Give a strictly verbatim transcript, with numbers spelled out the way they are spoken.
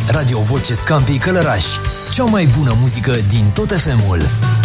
Radio Voce Scampii Călărași. Cea mai bună muzică din tot F M-ul.